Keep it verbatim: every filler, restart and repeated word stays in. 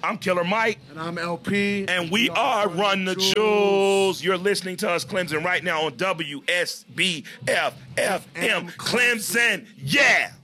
I'm Killer Mike. And I'm L P. And we are Run the Jewels. You're listening to us, Clemson, right now on W S B F F M Clemson. Yeah.